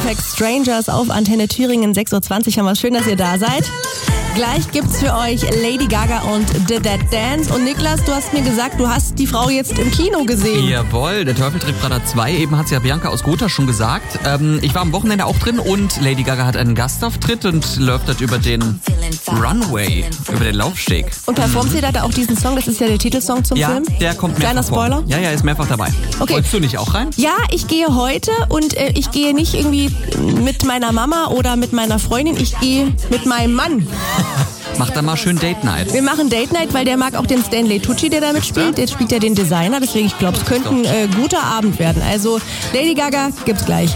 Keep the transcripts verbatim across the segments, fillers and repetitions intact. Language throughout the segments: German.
Soundtrack Strangers auf Antenne Thüringen. sechs Uhr zwanzig haben wir. Schön, dass ihr da seid. Gleich gibt's für euch Lady Gaga und The Dead Dance. Und Niklas, du hast mir gesagt, du hast die Frau jetzt im Kino gesehen. Jawohl, der Teufel trägt Prada zwei. Eben hat's ja Bianca aus Gotha schon gesagt. Ähm, ich war am Wochenende auch drin und Lady Gaga hat einen Gastauftritt und läuft dort über den Runway, über den Laufsteg. Und performt sie da auch diesen Song? Das ist ja der Titelsong zum ja, Film. Der kommt Kleiner mehrfach vor. Spoiler? Ja, ja, ist mehrfach dabei. Okay. Wolltest du nicht auch rein? Ja, ich gehe heute und äh, ich gehe nicht irgendwie mit meiner Mama oder mit meiner Freundin. Ich gehe mit meinem Mann. Macht da mal schön Date Night. Wir machen Date Night, weil der mag auch den Stanley Tucci, der da mitspielt. Der spielt ja den Designer, deswegen ich glaube, es könnte ein äh, guter Abend werden. Also Lady Gaga gibt's gleich.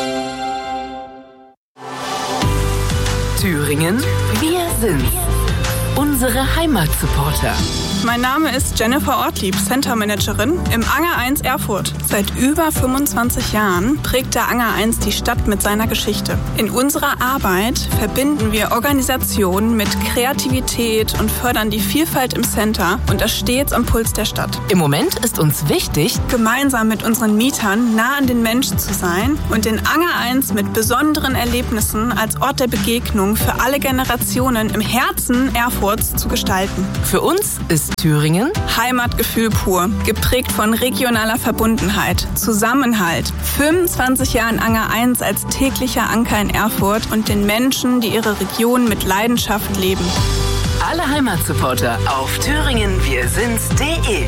Thüringen, wir sind's. Unsere Heimatsupporter. Mein Name ist Jennifer Ortlieb, Center Managerin im Anger eins Erfurt. Seit über fünfundzwanzig Jahren prägt der Anger eins die Stadt mit seiner Geschichte. In unserer Arbeit verbinden wir Organisationen mit Kreativität und fördern die Vielfalt im Center und das stets am Puls der Stadt. Im Moment ist uns wichtig, gemeinsam mit unseren Mietern nah an den Menschen zu sein und den Anger eins mit besonderen Erlebnissen als Ort der Begegnung für alle Generationen im Herzen Erfurts zu gestalten. Für uns ist Thüringen Heimatgefühl pur, geprägt von regionaler Verbundenheit, Zusammenhalt, fünfundzwanzig Jahren Anger eins als täglicher Anker in Erfurt und den Menschen, die ihre Region mit Leidenschaft leben. Alle Heimatsupporter auf thüringen wir sind's punkt de.